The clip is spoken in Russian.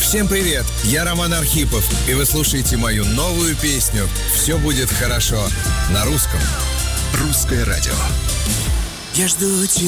Всем привет, я Роман Архипов, и вы слушаете мою новую песню «Все будет хорошо» на русском. Русское радио. Я жду тебя.